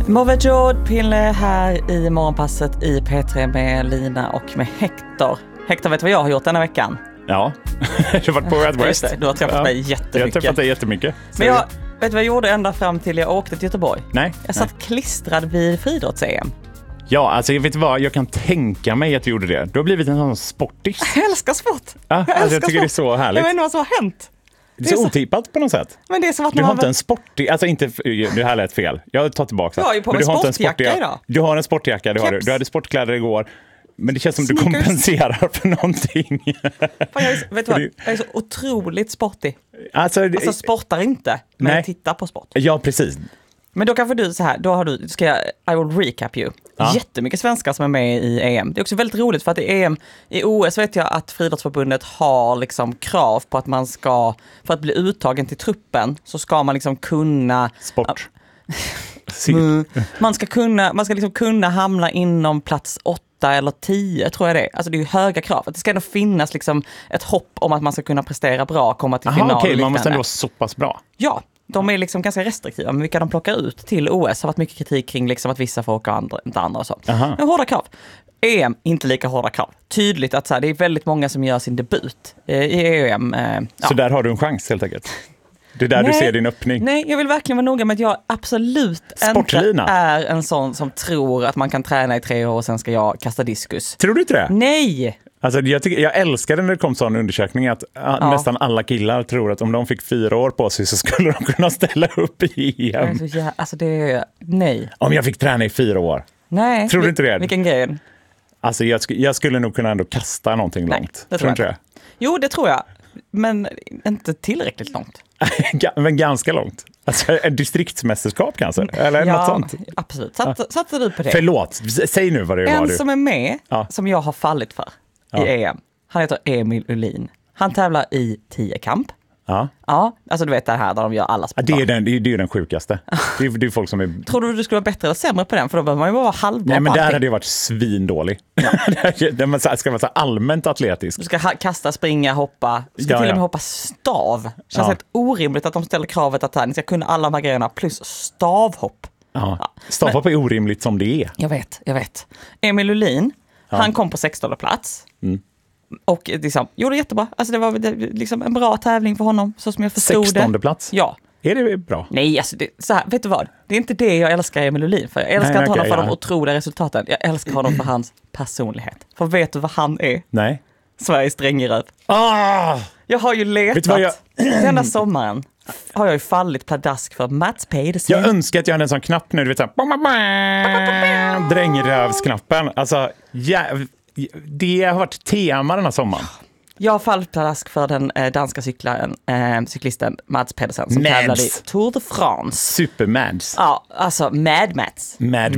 Movejour Pille här i morgonpasset i P3 med Lina och med Hector. Hector, vet du vad jag har gjort denna veckan? Ja, du har varit på Red West. Du har träffat mig jättemycket. Jag har träffat dig jättemycket. Men jag vet vad jag gjorde ända fram till jag åkte till Göteborg? Nej. Jag satt klistrad vid friidrotts-EM. Ja, alltså vet du vad? Jag kan tänka mig att du gjorde det. Du har blivit en sån sportis. Jag älskar sport. Ja, jag tycker det är så härligt. Jag vet inte vad som har hänt. Det är så otippat på något sätt. Men det är som att du har inte en sportig, alltså inte, det här lät fel. Jag tar tillbaka. Jag har ju på mig sportjacka idag. Du har en sportjacka, det har du. Du hade sportkläder igår. Men det känns som du kompenserar för någonting. Vet du vad? Jag är så otroligt sportig. Alltså sportar inte, men jag tittar på sport. Ja, precis. Men då kanske du så här, då har du, I will recap you. Ja. Jättemycket svenskar som är med i EM. Det är också väldigt roligt för att i EM, i OS vet jag att Friidrottsförbundet har liksom krav på att man ska, för att bli uttagen till truppen så ska man liksom kunna... Sport. Man ska liksom kunna hamna inom plats 8 eller 10 tror jag det är. Alltså det är ju höga krav. Att det ska ändå finnas liksom ett hopp om att man ska kunna prestera bra, komma till final. Okej, man måste ändå vara så pass bra. Ja. De är liksom ganska restriktiva med vilka de plockar ut till OS. Det har varit mycket kritik kring liksom att vissa får åka inte andra och så. Men hårda krav. EM, inte lika hårda krav. Tydligt att så här, det är väldigt många som gör sin debut i EM. Så där har du en chans helt enkelt? Det är där du ser din öppning? Nej, jag vill verkligen vara noga med att jag absolut inte är en sån som tror att man kan träna i 3 år och sen ska jag kasta diskus. Tror du inte det? Nej! Alltså jag älskade när det kom sån undersökning att nästan alla killar tror att om de fick 4 år på sig så skulle de kunna ställa upp i EM. Alltså det är nej. Om jag fick träna i 4 år. Nej. Tror du inte det? Vilken grej? Alltså jag skulle nog kunna ändå kasta någonting långt. Det tror jag inte. Jo, det tror jag. Men inte tillräckligt långt. Men ganska långt. Alltså en distriktsmästerskap kanske? Eller något sånt? Absolut. Satte du på det? Förlåt, säg nu vad det var. En som är med, som jag har fallit för i EM. Han heter Emil Ullin. Han tävlar i 10-kamp. Ja, alltså du vet det här där de gör alla sporter. Det är ju den sjukaste. Det är folk som är... Tror du skulle vara bättre eller sämre på den? För då behöver man ju vara halvbra. Nej, men där hade jag varit svindålig. Man ska vara så allmänt atletisk. Du ska kasta, springa, hoppa. Du ska till och med hoppa stav. Det känns helt orimligt att de ställer kravet att ni ska kunna alla de här grejerna plus stavhopp. Stavhopp är orimligt som det är. Jag vet. Emil Ullin, han kom på 16:e plats. Och liksom, gjorde jättebra. Alltså det var liksom en bra tävling för honom, så som jag förstod 16:e plats? Ja. Är det bra? Nej, alltså så här, vet du vad? Det är inte det jag älskar Emil Ullin för. Jag älskar inte honom för de otroliga resultaten. Jag älskar honom för hans personlighet. För vet du vad han är? Nej. Sveriges drängeröv. Jag har ju letat. Denna sommaren har jag ju fallit pladask för Mats Pedersen. Jag önskar att jag hade en sån knapp nu, du vet såhär drängrövsknappen. Alltså, det har varit tema den här sommaren. Jag har fallit pladask för den danska cyklisten Mats Pedersen som tävlade i Tour de France. Super Mads. Ja, alltså Mad Mats.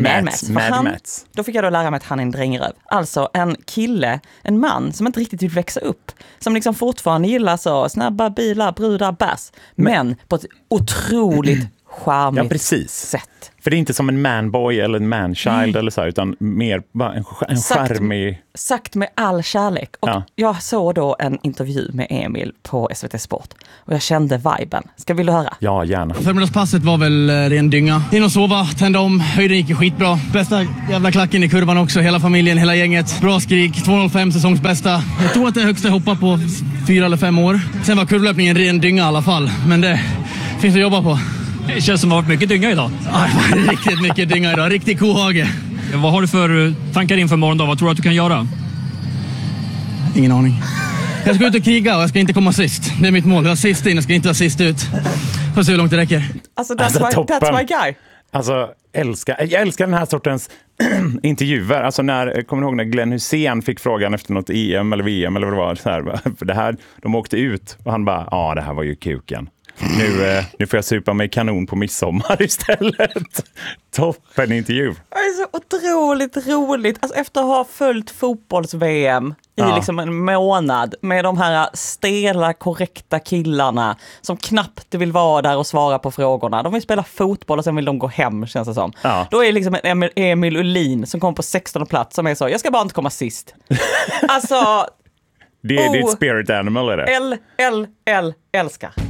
Då fick jag då lära mig att han är en drängröv. Alltså en man som inte riktigt vill växa upp. Som liksom fortfarande gillar så snabba bilar, brudar, bass. Men på ett otroligt charmigt sätt. För det är inte som en manboy eller en manchild eller så här, utan mer bara en charmig... Sagt med all kärlek. Och jag såg då en intervju med Emil på SVT Sport. Och jag kände viben. Vill du höra? Ja, gärna. Förmiddagspasset var väl ren dynga. In och sova, tända om, höjden gick skitbra. Bästa jävla klacken i kurvan också, hela familjen, hela gänget. Bra skrik, 2.05 säsongsbästa. Jag tror att det är högsta jag hoppat på 4 eller 5 år. Sen var kurvlöpningen ren dynga i alla fall. Men det finns att jobba på. Det känns som att det har varit mycket dynga idag. Ja, riktigt mycket dynga idag. Riktig kohage. Vad har du för tankar inför morgondag? Vad tror du att du kan göra? Ingen aning. Jag ska ut och kriga och jag ska inte komma sist. Det är mitt mål. Jag är sist in, jag ska inte vara sist ut. Får se hur långt det räcker. Alltså, that's my guy. Alltså, jag älskar den här sortens intervjuer. Alltså kommer du ihåg när Glenn Hussein fick frågan efter något EM eller VM eller vad det var? Så här, för det här, de åkte ut och han bara, det här var ju kuken. Nu får jag supa mig kanon på midsommar istället. Toppen intervju. Det är så otroligt roligt. Alltså efter att ha följt fotbolls-VM i liksom en månad med de här stela, korrekta killarna som knappt vill vara där och svara på frågorna. De vill spela fotboll och sen vill de gå hem, känns det som. Då är liksom en Emil Ullin som kom på 16:e plats som är så, jag ska bara inte komma sist. Alltså... Det är ett spirit animal, är det? Älskar.